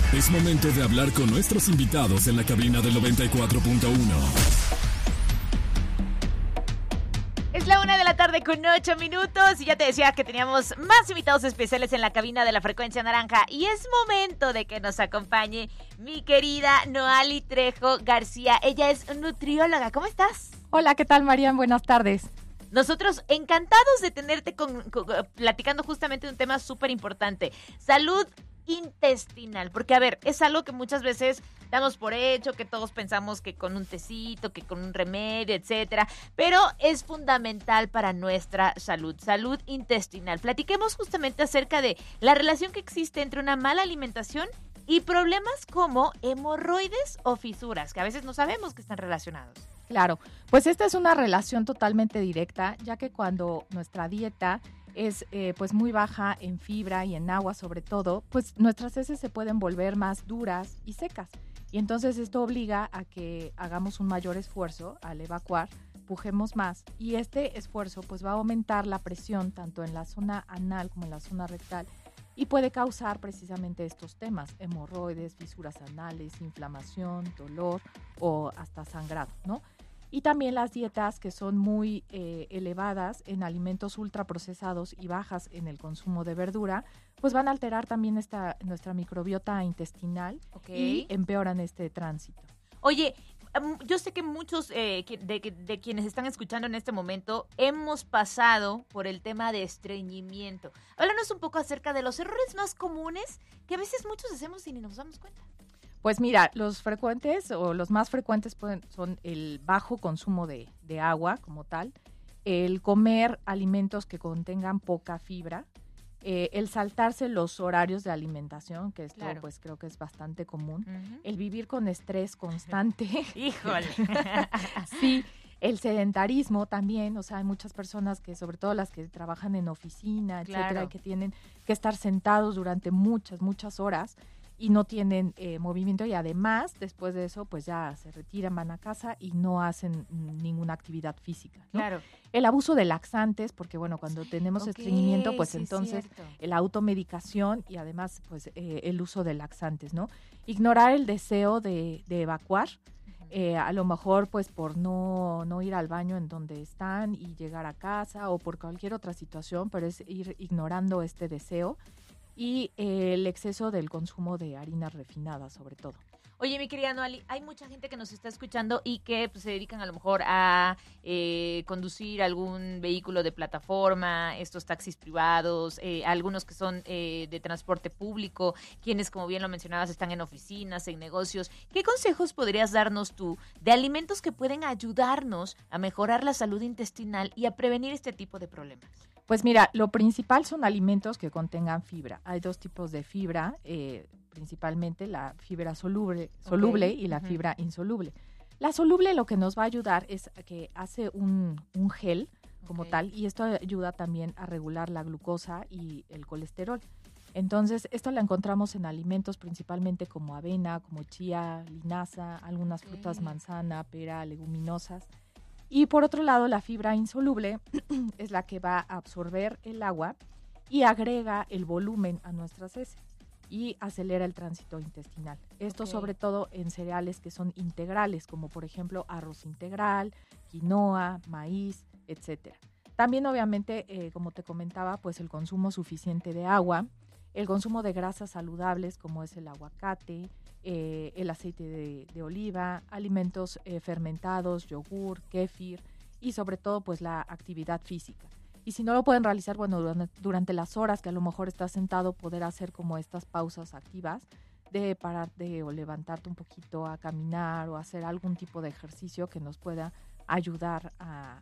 Es momento de hablar con nuestros invitados en la cabina del 94.1. Es la 1:08 p.m. y ya te decía que teníamos más invitados especiales en la cabina de la Frecuencia Naranja y es momento de que nos acompañe mi querida Noali Trejo García. Ella es nutrióloga. ¿Cómo estás? Hola, ¿qué tal, Marian? Buenas tardes. Nosotros encantados de tenerte platicando justamente de un tema súper importante, salud intestinal, porque a ver, es algo que muchas veces damos por hecho, que todos pensamos que con un tecito, que con un remedio, etcétera, pero es fundamental para nuestra salud intestinal. Platiquemos justamente acerca de la relación que existe entre una mala alimentación y problemas como hemorroides o fisuras, que a veces no sabemos que están relacionados. Claro, pues esta es una relación totalmente directa, ya que cuando nuestra dieta es pues muy baja en fibra y en agua sobre todo, pues nuestras heces se pueden volver más duras y secas. Y entonces esto obliga a que hagamos un mayor esfuerzo al evacuar, pujemos más y este esfuerzo pues va a aumentar la presión tanto en la zona anal como en la zona rectal y puede causar precisamente estos temas, hemorroides, fisuras anales, inflamación, dolor o hasta sangrado, ¿no? Y también las dietas que son muy elevadas en alimentos ultraprocesados y bajas en el consumo de verdura, pues van a alterar también nuestra microbiota intestinal y empeoran este tránsito. Oye, yo sé que muchos de quienes están escuchando en este momento hemos pasado por el tema de estreñimiento. Háblanos un poco acerca de los errores más comunes que a veces muchos hacemos y ni nos damos cuenta. Pues mira, los frecuentes o los más frecuentes son el bajo consumo de agua como tal, el comer alimentos que contengan poca fibra, el saltarse los horarios de alimentación, que esto claro, pues creo que es bastante común, el vivir con estrés constante. ¡Híjole! Sí, el sedentarismo también, o sea, hay muchas personas que, sobre todo las que trabajan en oficina, etcétera, claro, que tienen que estar sentados durante muchas horas y no tienen movimiento y además después de eso pues ya se retiran, van a casa y no hacen ninguna actividad física, ¿no? Claro. El abuso de laxantes, porque bueno, cuando tenemos estreñimiento pues sí, entonces la automedicación y además pues el uso de laxantes, ¿no? Ignorar el deseo de evacuar, a lo mejor pues por no ir al baño en donde están y llegar a casa o por cualquier otra situación, pero es ir ignorando este deseo. Y el exceso del consumo de harinas refinadas, sobre todo. Oye, mi querida Noali, hay mucha gente que nos está escuchando y que pues, se dedican a lo mejor a conducir algún vehículo de plataforma, estos taxis privados, algunos que son de transporte público, quienes, como bien lo mencionabas, están en oficinas, en negocios. ¿Qué consejos podrías darnos tú de alimentos que pueden ayudarnos a mejorar la salud intestinal y a prevenir este tipo de problemas? Pues mira, lo principal son alimentos que contengan fibra. Hay dos tipos de fibra, principalmente la fibra soluble y la fibra insoluble. La soluble lo que nos va a ayudar es que hace un gel como tal y esto ayuda también a regular la glucosa y el colesterol. Entonces, esto lo encontramos en alimentos principalmente como avena, como chía, linaza, algunas frutas, manzana, pera, leguminosas. Y por otro lado, la fibra insoluble es la que va a absorber el agua y agrega el volumen a nuestras heces y acelera el tránsito intestinal. Esto sobre todo en cereales que son integrales, como por ejemplo arroz integral, quinoa, maíz, etcétera. También obviamente, como te comentaba, pues el consumo suficiente de agua, el consumo de grasas saludables como es el aguacate, el aceite de oliva, alimentos fermentados, yogur, kéfir y sobre todo pues la actividad física. Y si no lo pueden realizar, bueno, durante las horas que a lo mejor estás sentado, poder hacer como estas pausas activas de pararte o levantarte un poquito a caminar o hacer algún tipo de ejercicio que nos pueda ayudar a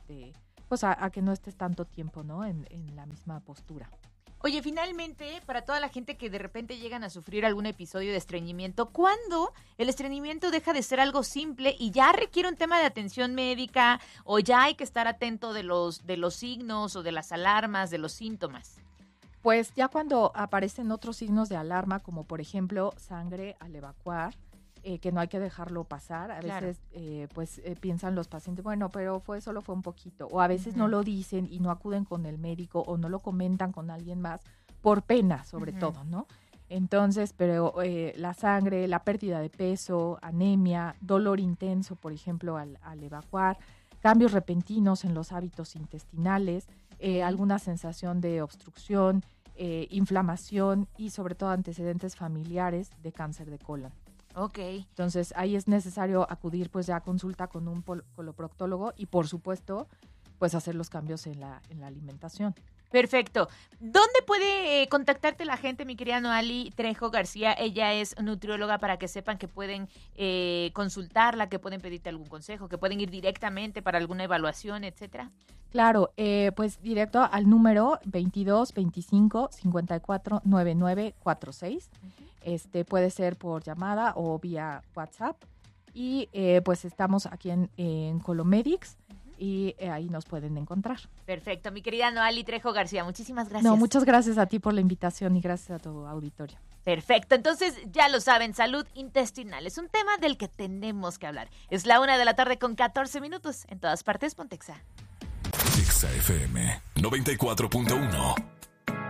que no estés tanto tiempo, ¿no? en la misma postura. Oye, finalmente, para toda la gente que de repente llegan a sufrir algún episodio de estreñimiento, ¿cuándo el estreñimiento deja de ser algo simple y ya requiere un tema de atención médica o ya hay que estar atento de los signos o de las alarmas, de los síntomas? Pues ya cuando aparecen otros signos de alarma, como por ejemplo sangre al evacuar, que no hay que dejarlo pasar. A veces piensan los pacientes, bueno, pero solo fue un poquito. O a veces no lo dicen y no acuden con el médico o no lo comentan con alguien más por pena, sobre todo, ¿no? Entonces, pero la sangre, la pérdida de peso, anemia, dolor intenso, por ejemplo, al evacuar, cambios repentinos en los hábitos intestinales, alguna sensación de obstrucción, inflamación y sobre todo antecedentes familiares de cáncer de colon. Ok. Entonces, ahí es necesario acudir pues ya a consulta con un coloproctólogo y, por supuesto, pues hacer los cambios en la alimentación. Perfecto. ¿Dónde puede contactarte la gente, mi querida Noali Trejo García? Ella es nutrióloga, para que sepan que pueden consultarla, que pueden pedirte algún consejo, que pueden ir directamente para alguna evaluación, etcétera. Claro, pues directo al número 22 25 54 99 46. Puede ser por llamada o vía WhatsApp. Y pues estamos aquí en Colomedics. Y ahí nos pueden encontrar. Perfecto, mi querida Noali Trejo García, muchísimas gracias. No, muchas gracias a ti por la invitación y gracias a tu auditorio. Perfecto, entonces ya lo saben, salud intestinal es un tema del que tenemos que hablar. Es la 1:00 con 14 minutos, en todas partes, Pontexa. Exa FM 94.1